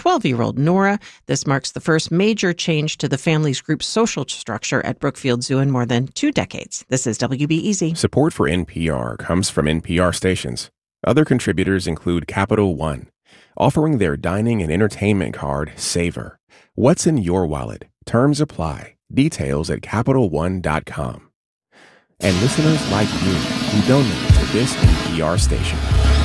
12-year-old Nora. This marks the first major change to the family's group's social structure at Brookfield Zoo in more than 2 decades. This is WBEZ. Support for NPR comes from NPR stations. Other contributors include Capital One, offering their dining and entertainment card, Savor. What's in your wallet? Terms apply. Details at CapitalOne.com. And listeners like you who donate to this NPR station.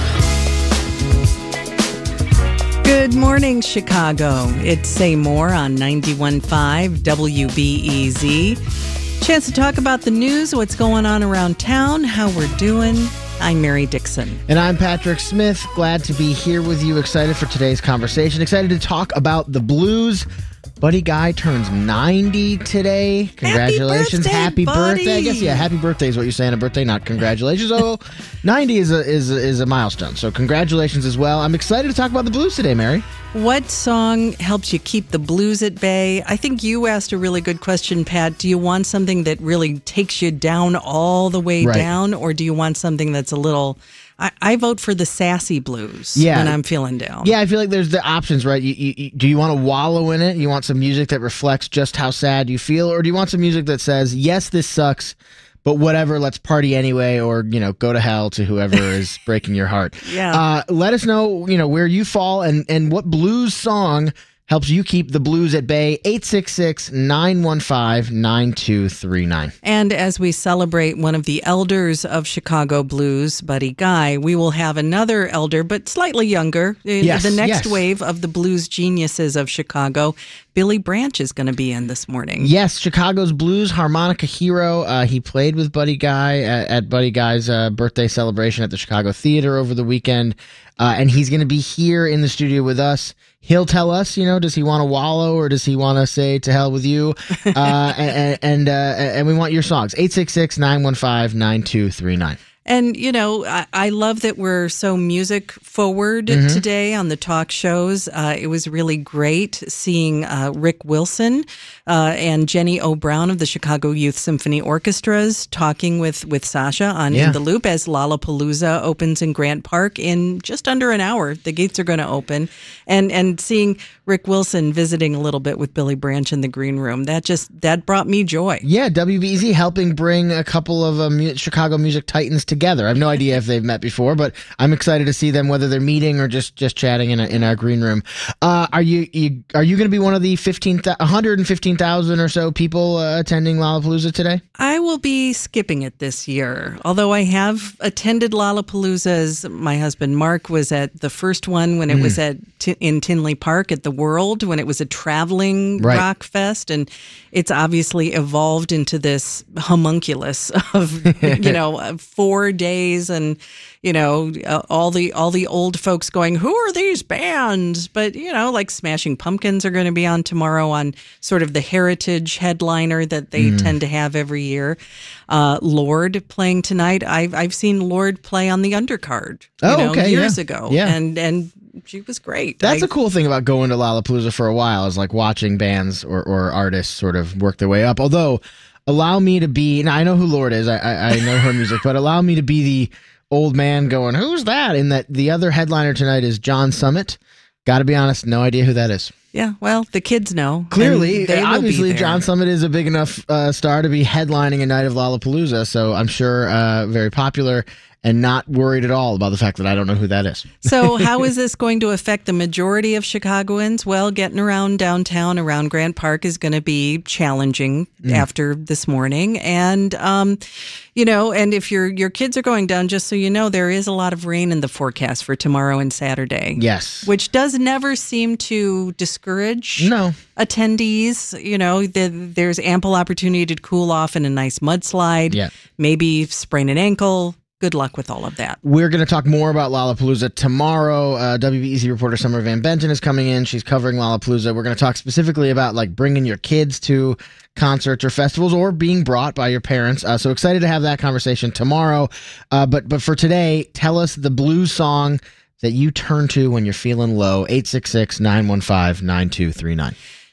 Good morning, Chicago. It's Say More on 91.5 WBEZ. Chance to talk about the news, what's going on around town, how we're doing. I'm Mary Dixon. And I'm Patrick Smith. Glad to be here with you. Excited for today's conversation. Excited to talk about the blues. Buddy Guy turns 90 today. Congratulations. Happy birthday. I guess, yeah, happy birthday is what you're saying. A birthday, not congratulations. Oh, 90 is a milestone. So congratulations as well. I'm excited to talk about the blues today, Mary. What song helps you keep the blues at bay? I think you asked a really good question, Pat. Do you want something that really takes you down all the way down, or do you want something that's a little... I vote for the sassy blues when I'm feeling down. Yeah, I feel like there's the options, right? Do you want to wallow in it? You want some music that reflects just how sad you feel? Or do you want some music that says, yes, this sucks, but whatever, let's party anyway, or, go to hell to whoever is breaking your heart. Yeah. Let us know, where you fall and what blues song helps you keep the blues at bay. 866-915-9239. And as we celebrate one of the elders of Chicago blues, Buddy Guy, we will have another elder, but slightly younger. The next wave of the blues geniuses of Chicago. Billy Branch is going to be in this morning. Yes, Chicago's blues harmonica hero. He played with Buddy Guy at Buddy Guy's birthday celebration at the Chicago Theater over the weekend. And he's going to be here in the studio with us. He'll tell us, does he want to wallow or does he want to say to hell with you? And we want your songs. 866-915-9239. And, I love that we're so music forward today on the talk shows. It was really great seeing Rick Wilson and Jenny O'Brown of the Chicago Youth Symphony Orchestras talking with Sasha on In the Loop as Lollapalooza opens in Grant Park in just under an hour. The gates are going to open. And seeing Rick Wilson visiting a little bit with Billy Branch in the green room, that brought me joy. Yeah, WBEZ helping bring a couple of Chicago music titans together. I have no idea if they've met before, but I'm excited to see them, whether they're meeting or just chatting in our green room. Are you going to be one of the 115,000 or so people attending Lollapalooza today? I will be skipping it this year, although I have attended Lollapaloozas. My husband Mark was at the first one when it was in Tinley Park at the World, when it was a traveling rock fest, and it's obviously evolved into this homunculus of 4 days and all the old folks going, who are these bands? But like Smashing Pumpkins are going to be on tomorrow on sort of the heritage headliner that they tend to have every year. Lorde playing tonight. I've seen Lorde play on the undercard years ago, and she was great. That's a cool thing about going to Lollapalooza for a while, is like watching bands or artists sort of work their way up. Although, allow me to be, now I know who Lorde is, I know her music, but allow me to be the old man going, who's that? And that the other headliner tonight is John Summit. Got to be honest, no idea who that is. Yeah, well, the kids know. Clearly, obviously, John Summit is a big enough star to be headlining a night of Lollapalooza, so I'm sure very popular and not worried at all about the fact that I don't know who that is. So how is this going to affect the majority of Chicagoans? Well, getting around downtown, around Grant Park is going to be challenging after this morning. And, and if your kids are going down, just so you know, there is a lot of rain in the forecast for tomorrow and Saturday. Yes. Which does never seem to discourage attendees. There's ample opportunity to cool off in a nice mudslide, maybe sprain an ankle. Good luck with all of that. We're going to talk more about Lollapalooza tomorrow. WBEZ reporter Summer Van Benton is coming in. She's covering Lollapalooza. We're going to talk specifically about bringing your kids to concerts or festivals or being brought by your parents. So excited to have that conversation tomorrow. But for today, tell us the blues song that you turn to when you're feeling low. 866-915-9239.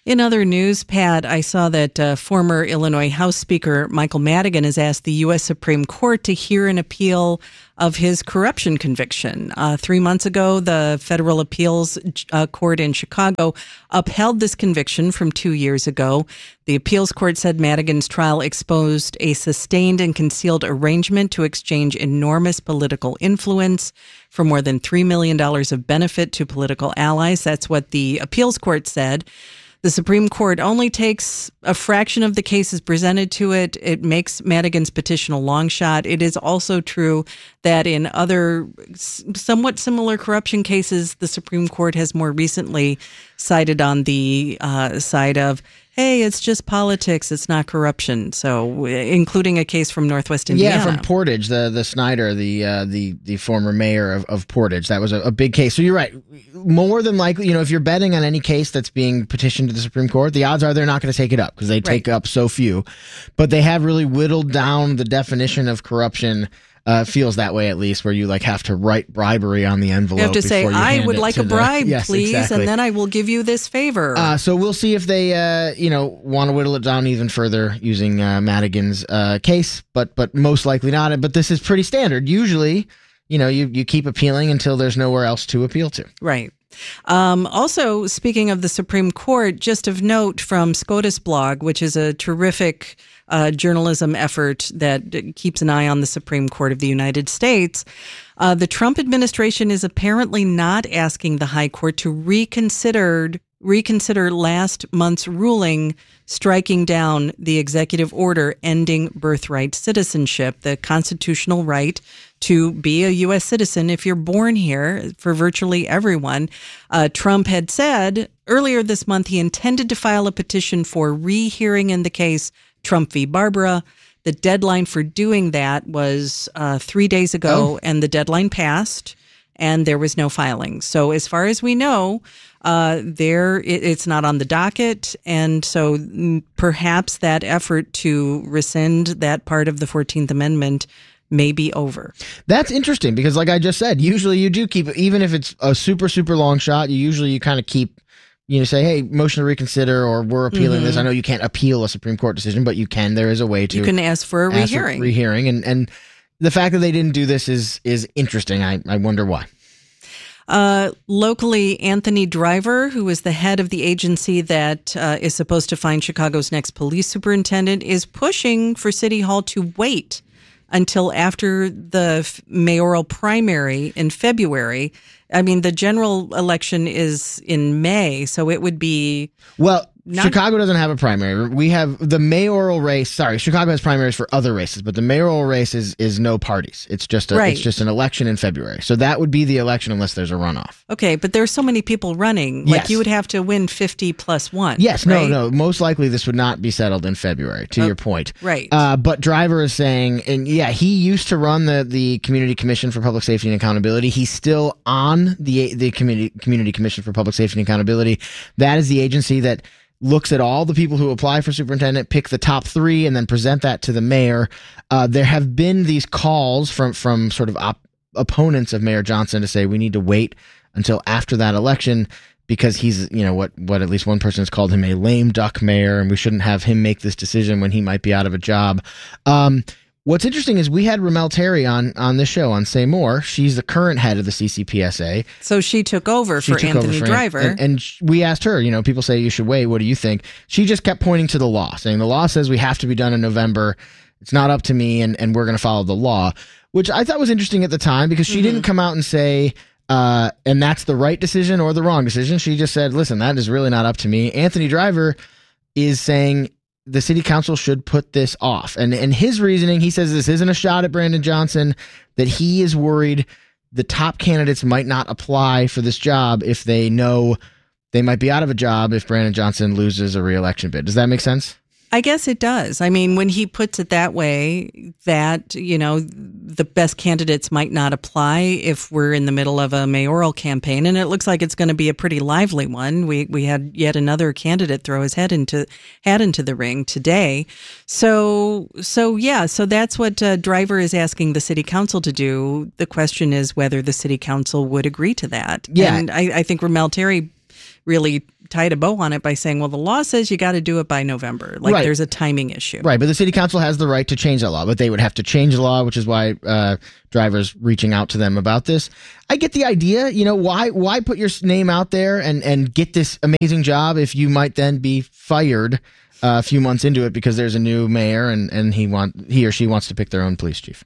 In other news, Pat, I saw that former Illinois House Speaker Michael Madigan has asked the U.S. Supreme Court to hear an appeal of his corruption conviction. 3 months ago, the Federal Appeals Court in Chicago upheld this conviction from 2 years ago. The appeals court said Madigan's trial exposed a sustained and concealed arrangement to exchange enormous political influence for more than $3 million of benefit to political allies. That's what the appeals court said. The Supreme Court only takes a fraction of the cases presented to it. It makes Madigan's petition a long shot. It is also true that in other somewhat similar corruption cases, the Supreme Court has more recently sided on the side of, hey, it's just politics, it's not corruption. So, including a case from Northwest Indiana. Yeah, from Portage, the Snyder, the former mayor of Portage. That was a big case. So you're right. More than likely, if you're betting on any case that's being petitioned to the Supreme Court, the odds are they're not going to take it up because they take up so few. But they have really whittled down the definition of corruption. Feels that way, at least, where you have to write bribery on the envelope. You have to say, I would like a bribe, please, exactly. And then I will give you this favor. So we'll see if they, want to whittle it down even further using Madigan's case, but most likely not. But this is pretty standard. Usually, you keep appealing until there's nowhere else to appeal to. Right. Also, speaking of the Supreme Court, just of note from SCOTUS blog, which is a terrific journalism effort that keeps an eye on the Supreme Court of the United States, the Trump administration is apparently not asking the High Court to reconsider last month's ruling striking down the executive order ending birthright citizenship, the constitutional right to be a U.S. citizen if you're born here for virtually everyone. Trump had said earlier this month he intended to file a petition for rehearing in the case Trump v. Barbara. The deadline for doing that was 3 days ago, and the deadline passed, and there was no filing. So as far as we know, it's not on the docket, and so perhaps that effort to rescind that part of the 14th Amendment may be over. That's interesting because, like I just said, usually you do keep, even if it's a super, super long shot, you kind of keep, say, hey, motion to reconsider, or we're appealing this. I know you can't appeal a Supreme Court decision, but you can. There is a way to. You can ask for a rehearing. And the fact that they didn't do this is interesting. I wonder why. Locally, Anthony Driver, who is the head of the agency that is supposed to find Chicago's next police superintendent, is pushing for City Hall to wait until after the mayoral primary in February. I mean, the general election is in May, so it would be... Well, Chicago doesn't have a primary. We have the mayoral race. Sorry, Chicago has primaries for other races, but the mayoral race is no parties. It's just it's just an election in February. So that would be the election unless there's a runoff. Okay, but there's so many people running. Like you would have to win 50 plus 1. Yes, right? No. Most likely this would not be settled in February, to your point. Right. But Driver is saying, and he used to run the Community Commission for Public Safety and Accountability. He's still on the Community Commission for Public Safety and Accountability. That is the agency that looks at all the people who apply for superintendent, pick the top 3, and then present that to the mayor. There have been these calls from sort of opponents of Mayor Johnson to say we need to wait until after that election because he's, what at least one person has called him a lame duck mayor, and we shouldn't have him make this decision when he might be out of a job. What's interesting is we had Ramel Terry on this show on Say More. She's the current head of the CCPSA. So she took over for Anthony Driver. And we asked her, people say you should wait. What do you think? She just kept pointing to the law, saying the law says we have to be done in November. It's not up to me, and we're going to follow the law, which I thought was interesting at the time because she didn't come out and say, and that's the right decision or the wrong decision. She just said, listen, that is really not up to me. Anthony Driver is saying the city council should put this off. And his reasoning, he says this isn't a shot at Brandon Johnson, that he is worried the top candidates might not apply for this job if they know they might be out of a job if Brandon Johnson loses a re-election bid. Does that make sense? I guess it does. I mean, when he puts it that way, that, the best candidates might not apply if we're in the middle of a mayoral campaign. And it looks like it's going to be a pretty lively one. We had yet another candidate throw his head into the ring today. So that's what Driver is asking the city council to do. The question is whether the city council would agree to that. Yeah. And I think Ramel Terry really tied a bow on it by saying, well, the law says you got to do it by November. Like, Right. there's a timing issue. Right, but the city council has the right to change that law, but they would have to change the law, which is why drivers reaching out to them about this. I get the idea. Why put your name out there and get this amazing job if you might then be fired a few months into it because there's a new mayor and he or she wants to pick their own police chief.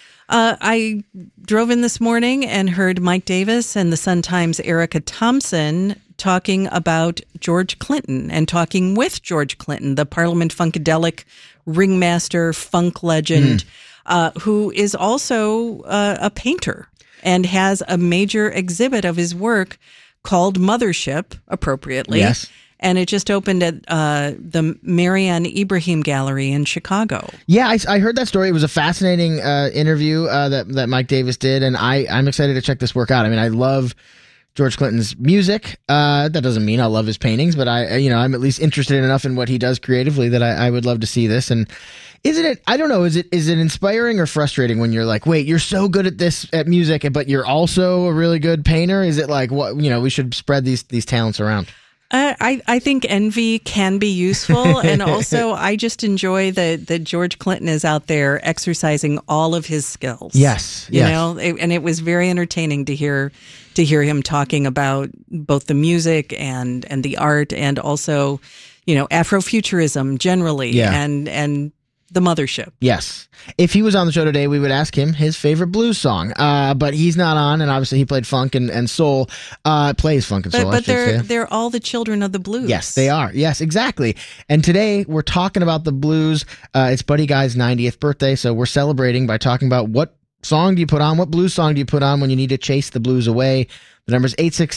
I drove in this morning and heard Mike Davis and the Sun-Times' Erica Thompson talking about George Clinton and talking with George Clinton, the Parliament Funkadelic ringmaster, funk legend, who is also a painter and has a major exhibit of his work called Mothership, appropriately. Yes. And it just opened at the Marianne Ibrahim Gallery in Chicago. Yeah, I heard that story. It was a fascinating interview that Mike Davis did, and I'm excited to check this work out. I mean, I love George Clinton's music. That doesn't mean I'll love his paintings, but I'm at least interested enough in what he does creatively that I would love to see this. And isn't it? I don't know. Is it inspiring or frustrating when you're like, wait, you're so good at music, but you're also a really good painter? Is it like what we should spread these talents around? I think envy can be useful, and also I just enjoy that George Clinton is out there exercising all of his skills. Yes, you know, and it was very entertaining to hear him talking about both the music and the art, and also, Afrofuturism generally, and the Mothership. Yes. If he was on the show today, we would ask him his favorite blues song. But he's not on, and obviously he played funk and soul. Plays funk and soul. But they're all the children of the blues. Yes, they are. Yes, exactly. And today we're talking about the blues. It's Buddy Guy's 90th birthday, so we're celebrating by talking about what song do you put on, what blues song do you put on when you need to chase the blues away. The number's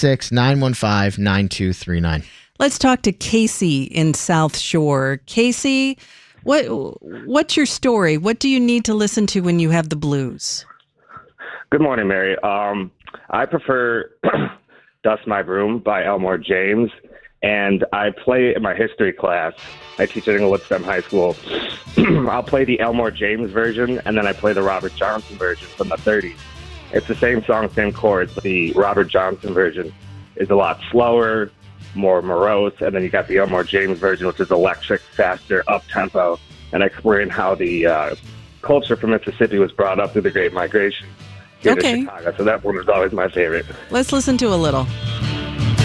866-915-9239. Let's talk to Casey in South Shore. Casey, what's your story? What do you need to listen to when you have the blues? Good morning, Mary. I prefer Dust My Broom by Elmore James, and I play in my history class. I teach at Inglewood STEM High School. I'll play the Elmore James version, and then I play the Robert Johnson version from the 30s. It's the same song, same chords, but the Robert Johnson version is a lot slower, more morose, and then you got the Elmore James version, which is electric, faster, up-tempo, and exploring how the culture from Mississippi was brought up through the Great Migration here to Chicago. So that one was always my favorite. Let's listen to a little.